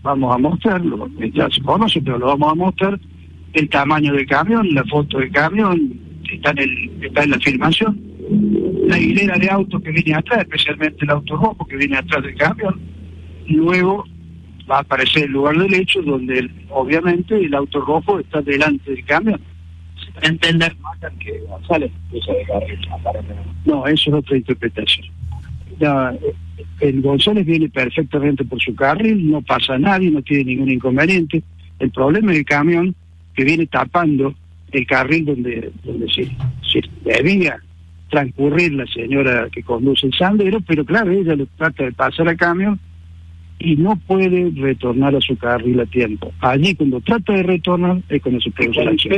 vamos a mostrarlo, ya se conoce, pero lo vamos a mostrar, el tamaño del camión, la foto del camión, está en la filmación, la hilera de autos que viene atrás, especialmente el auto rojo que viene atrás del camión. Luego va a aparecer el lugar del hecho donde obviamente el auto rojo está delante del camión. Para entender que González cruza de carril, aparentemente. No, eso es otra interpretación. El González viene perfectamente por su carril, no pasa nadie, no tiene ningún inconveniente. El problema es el camión que viene tapando el carril donde se debía transcurrir la señora que conduce el sendero, pero claro, ella le trata de pasar al camión y no puede retornar a su carril a tiempo. Allí cuando trata de retornar es cuando se produce la acción.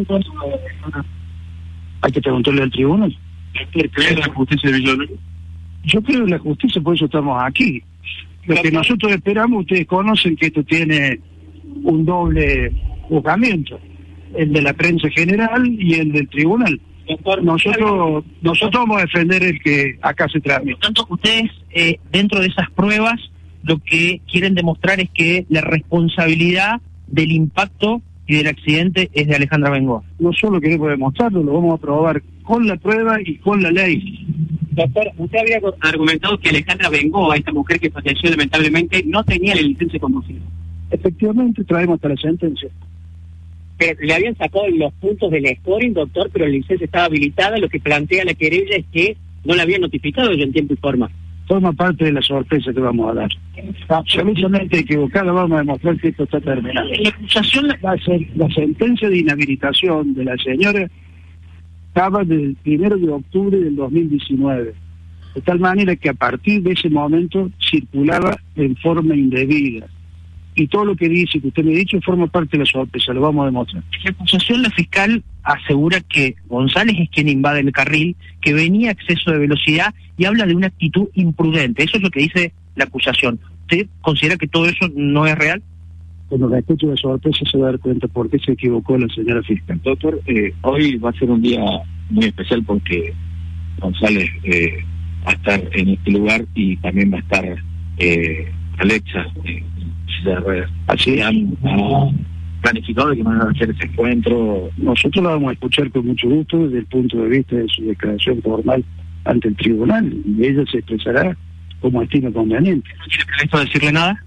Hay que preguntarle al tribunal. ¿Cree la justicia de Villa Dolores? Yo creo en la justicia, por eso estamos aquí. Lo que nosotros esperamos, ustedes conocen que esto tiene un doble juzgamiento, el de la prensa general y el del tribunal. Nosotros vamos a defender el que acá se tramita. Por tanto, ustedes, dentro de esas pruebas, lo que quieren demostrar es que la responsabilidad del impacto y del accidente es de Alejandra Bengoa. No solo queremos demostrarlo, lo vamos a probar con la prueba y con la ley. Doctor, usted había argumentado que Alejandra Bengoa, esta mujer que falleció lamentablemente, no tenía la licencia de conducir. Efectivamente, traemos hasta la sentencia. Pero le habían sacado los puntos del scoring, doctor, pero la licencia estaba habilitada. Lo que plantea la querella es que no la habían notificado yo en tiempo y forma. Forma parte de la sorpresa que vamos a dar. Absolutamente equivocada, vamos a demostrar que esto está terminado. La acusación... La sentencia de inhabilitación de la señora estaba del 1 de octubre del 2019, de tal manera que a partir de ese momento circulaba en forma indebida. Y todo lo que dice, que usted me ha dicho, forma parte de la sorpresa, lo vamos a demostrar. La acusación, la fiscal asegura que González es quien invade el carril, que venía a exceso de velocidad y habla de una actitud imprudente. Eso es lo que dice la acusación. ¿Usted considera que todo eso no es real? Cuando la escucho de sorpresa se va a dar cuenta por qué se equivocó la señora fiscal. Doctor, hoy va a ser un día muy especial porque González va a estar en este lugar y también va a estar Alexa de ruedas. Así han planificado de que van a hacer ese encuentro. Nosotros la vamos a escuchar con mucho gusto desde el punto de vista de su declaración formal ante el tribunal y ella se expresará como estime conveniente. ¿No tiene previsto decirle nada?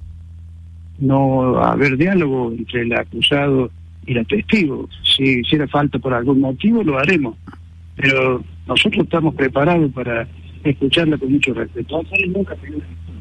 No va a haber diálogo entre el acusado y la testigo. Si hiciera falta por algún motivo lo haremos, pero nosotros estamos preparados para escucharla con mucho respeto. González nunca pidió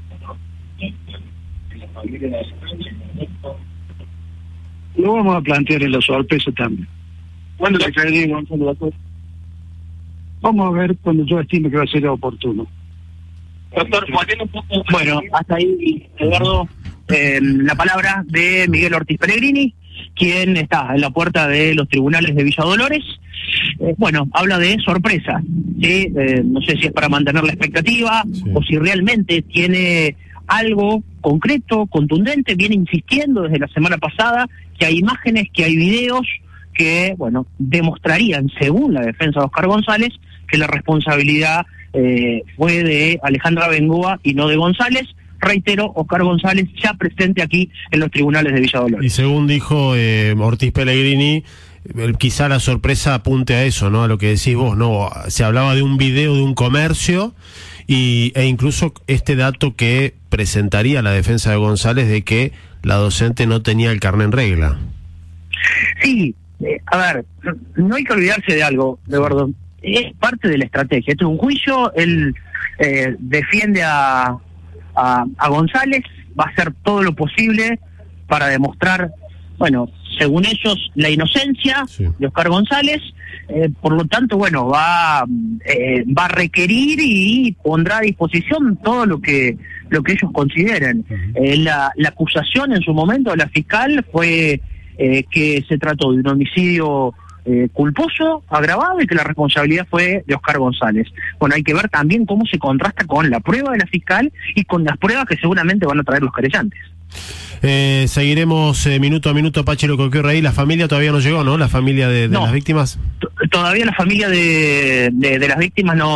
Lo vamos a plantear en la sorpresa también. ¿Cuándo le caería Gonzalo, doctor? Vamos a ver cuando yo estime que va a ser oportuno. Doctor, volviendo un poco... Bueno, hasta ahí, Eduardo, la palabra de Miguel Ortiz Pellegrini, quien está en la puerta de los tribunales de Villa Dolores. Bueno, habla de sorpresa, ¿sí? No sé si es para mantener la expectativa, sí, o si realmente tiene algo concreto, contundente. Viene insistiendo desde la semana pasada que hay imágenes, que hay videos que, bueno, demostrarían, según la defensa de Oscar González, que la responsabilidad fue de Alejandra Bengoa y no de González. Reitero, Oscar González ya presente aquí en los tribunales de Villa Dolores. Y según dijo Ortiz Pellegrini, quizá la sorpresa apunte a eso, ¿no? A lo que decís vos, ¿no? Se hablaba de un video de un comercio e incluso este dato que presentaría la defensa de González de que la docente no tenía el carné en regla. Sí, a ver, no hay que olvidarse de algo, Eduardo. Es parte de la estrategia. Esto es un juicio, él defiende a González, va a hacer todo lo posible para demostrar, bueno, según ellos, la inocencia, sí, de Oscar González. Por lo tanto, bueno, va a requerir y pondrá a disposición todo lo que ellos consideren. La acusación en su momento de la fiscal fue que se trató de un homicidio culposo, agravado, y que la responsabilidad fue de Oscar González. Bueno, hay que ver también cómo se contrasta con la prueba de la fiscal y con las pruebas que seguramente van a traer los querellantes. Seguiremos minuto a minuto, Pachi, lo que ocurre ahí. La familia todavía no llegó, ¿no? La familia de las víctimas. Todavía la familia de las víctimas no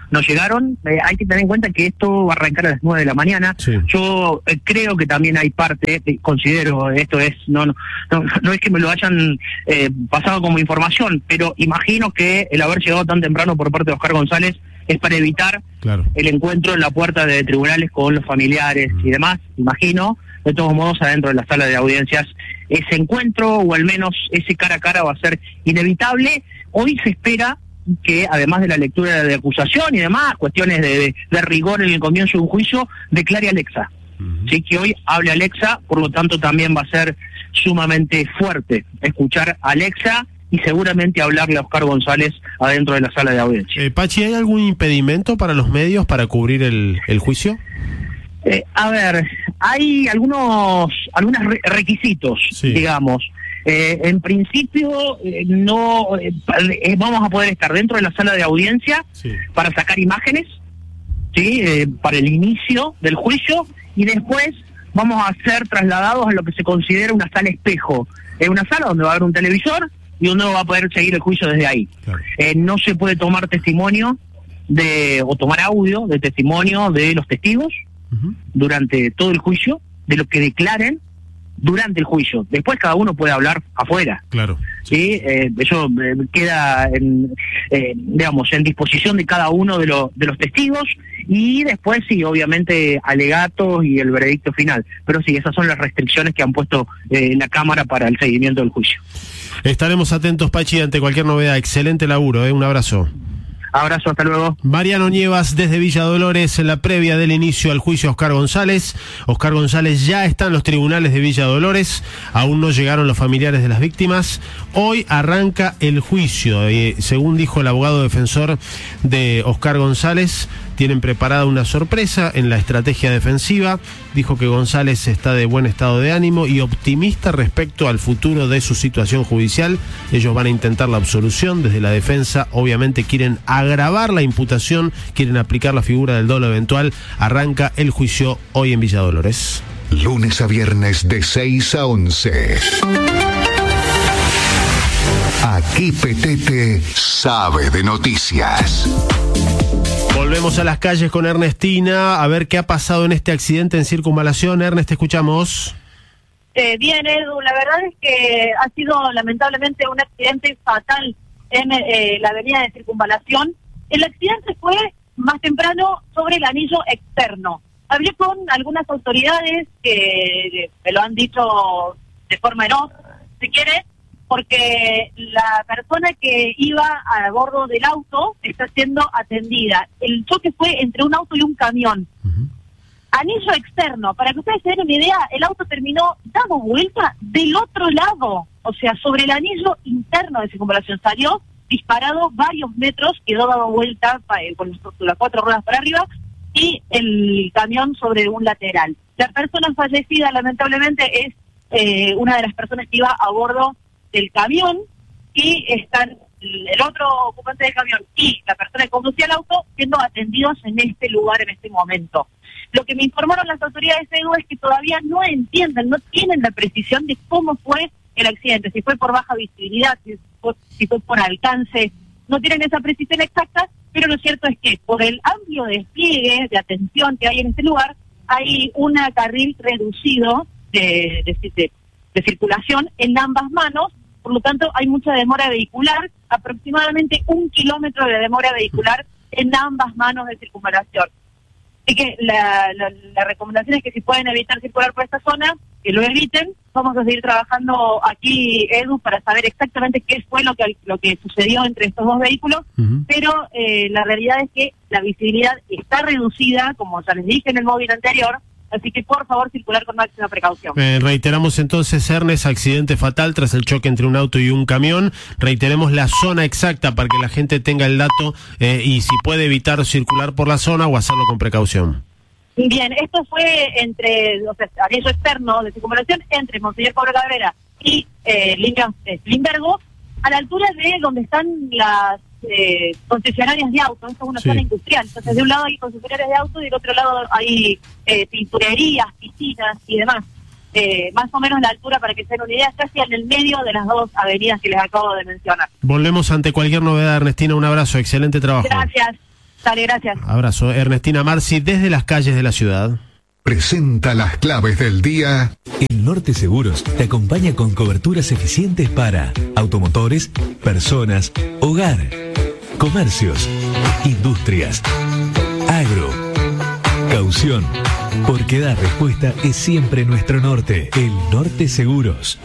no llegaron. Hay que tener en cuenta que esto va a arrancar a las 9 de la mañana. Sí. Yo creo que también hay parte, considero, esto es, no es que me lo hayan pasado como información, pero imagino que el haber llegado tan temprano por parte de Oscar González es para evitar el encuentro en la puerta de tribunales con los familiares y demás, imagino. De todos modos, adentro de la sala de audiencias, ese encuentro, o al menos ese cara a cara, va a ser inevitable. Hoy se espera que, además de la lectura de acusación y demás, cuestiones de rigor en el comienzo de un juicio, declare Alexa. Sí, que hoy hable Alexa, por lo tanto también va a ser sumamente fuerte escuchar a Alexa y seguramente hablarle a Oscar González adentro de la sala de audiencia. Pachi, ¿hay algún impedimento para los medios para cubrir el juicio? A ver, hay algunos requisitos, sí, digamos. En principio no vamos a poder estar dentro de la sala de audiencia, sí, para sacar imágenes, sí, para el inicio del juicio, y después vamos a ser trasladados a lo que se considera una sala espejo. Es una sala donde va a haber un televisor y uno va a poder seguir el juicio desde ahí. Claro. No se puede tomar testimonio o tomar audio de testimonio de los testigos durante todo el juicio, de lo que declaren durante el juicio. Después cada uno puede hablar afuera. Claro. ¿Sí? Eso queda digamos, en disposición de cada uno de los testigos, y después sí, obviamente, alegatos y el veredicto final. Pero sí, esas son las restricciones que han puesto la Cámara para el seguimiento del juicio. Estaremos atentos, Pachi, ante cualquier novedad. Excelente laburo, un abrazo. Abrazo, hasta luego. Mariano Nievas desde Villa Dolores, en la previa del inicio al juicio a Oscar González. Oscar González ya está en los tribunales de Villa Dolores, aún no llegaron los familiares de las víctimas. Hoy arranca el juicio, según dijo el abogado defensor de Oscar González, tienen preparada una sorpresa en la estrategia defensiva. Dijo que González está de buen estado de ánimo y optimista respecto al futuro de su situación judicial. Ellos van a intentar la absolución. Desde la defensa, obviamente, quieren agravar la imputación, quieren aplicar la figura del dolo eventual. Arranca el juicio hoy en Villa Dolores. Lunes a viernes de 6 a 11. Aquí Petete sabe de noticias. Volvemos a las calles con Ernestina a ver qué ha pasado en este accidente en Circunvalación. Ernest, te escuchamos. Bien, Edu, la verdad es que ha sido lamentablemente un accidente fatal en la avenida de Circunvalación. El accidente fue más temprano sobre el anillo externo. Hablé con algunas autoridades que me lo han dicho de forma en off, si quiere, porque la persona que iba a bordo del auto está siendo atendida. El choque fue entre un auto y un camión. Anillo externo, para que ustedes se den una idea, el auto terminó dando vuelta del otro lado, o sea, sobre el anillo interno de Circunvalación. Salió disparado varios metros, quedó dado vuelta con las 4 ruedas para arriba, y el camión sobre un lateral. La persona fallecida, lamentablemente, es una de las personas que iba a bordo del camión, y están el otro ocupante del camión y la persona que conducía el auto siendo atendidos en este lugar en este momento. Lo que me informaron las autoridades, Edu, es que todavía no entienden, no tienen la precisión de cómo fue el accidente, si fue por baja visibilidad, si fue por alcance, no tienen esa precisión exacta, pero lo cierto es que por el amplio despliegue de atención que hay en este lugar, hay un carril reducido de circulación en ambas manos. Por lo tanto, hay mucha demora vehicular, aproximadamente 1 kilómetro de demora vehicular en ambas manos de Circunvalación. Así que la recomendación es que si pueden evitar circular por esta zona, que lo eviten. Vamos a seguir trabajando aquí, Edu, para saber exactamente qué fue lo que sucedió entre estos dos vehículos, pero la realidad es que la visibilidad está reducida, como ya les dije en el móvil anterior. Así que, por favor, circular con máxima precaución. Reiteramos entonces, Ernest, accidente fatal tras el choque entre un auto y un camión. Reiteremos la zona exacta para que la gente tenga el dato y si puede evitar circular por la zona o hacerlo con precaución. Bien, esto fue anillo externo de Circunvalación entre Monseñor Pablo Cabrera y Limbergo, a la altura de donde están las concesionarias de autos. Esto es una zona industrial, entonces de un lado hay concesionarias de autos y del otro lado hay pinturerías, piscinas y demás. Más o menos la altura, para que se den una idea, casi en el medio de las dos avenidas que les acabo de mencionar. Volvemos ante cualquier novedad, Ernestina, un abrazo, excelente trabajo. Gracias. Dale, gracias. Abrazo. Ernestina Marci, desde las calles de la ciudad. Presenta las claves del día. El Norte Seguros te acompaña con coberturas eficientes para automotores, personas, hogar, comercios, industrias, agro, caución. Porque dar respuesta es siempre nuestro norte. El Norte Seguros.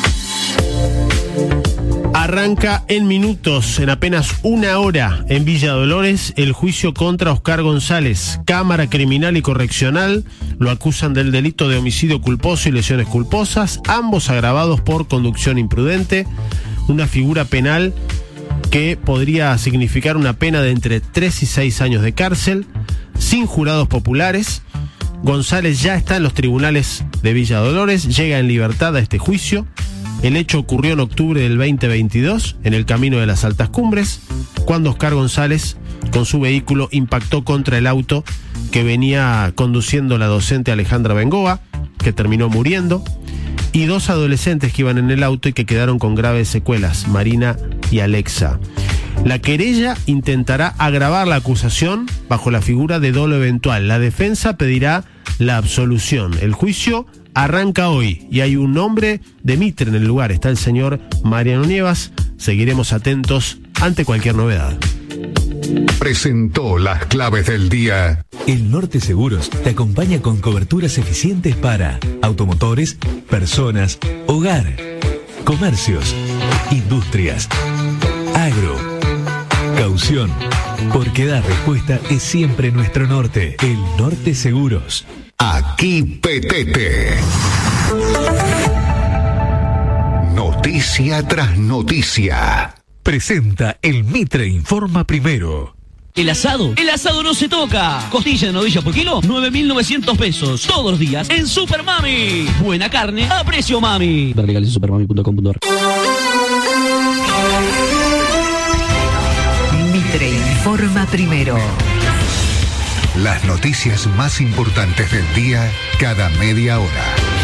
Arranca en minutos, en apenas una hora, en Villa Dolores, el juicio contra Oscar González. Cámara Criminal y Correccional lo acusan del delito de homicidio culposo y lesiones culposas, ambos agravados por conducción imprudente, una figura penal que podría significar una pena de entre 3 y 6 años de cárcel, sin jurados populares. González ya está en los tribunales de Villa Dolores, llega en libertad a este juicio. El hecho ocurrió en octubre del 2022, en el camino de las Altas Cumbres, cuando Oscar González, con su vehículo, impactó contra el auto que venía conduciendo la docente Alejandra Bengoa, que terminó muriendo, y 2 adolescentes que iban en el auto y que quedaron con graves secuelas, Marina y Alexa. La querella intentará agravar la acusación bajo la figura de dolo eventual. La defensa pedirá la absolución. El juicio arranca hoy y hay un nombre de Mitre en el lugar. Está el señor Mariano Nievas. Seguiremos atentos ante cualquier novedad. Presentó las claves del día. El Norte Seguros te acompaña con coberturas eficientes para automotores, personas, hogar, comercios, industrias, agro, caución. Porque dar respuesta es siempre nuestro norte. El Norte Seguros. Aquí Petete. Noticia tras noticia. Presenta el Mitre Informa Primero. El asado no se toca. Costilla de novilla por kilo, 9.900 pesos. Todos los días en Super Mami. Buena carne a precio mami. Ver legales en supermami.com.ar. Mitre Informa Primero. Las noticias más importantes del día cada media hora.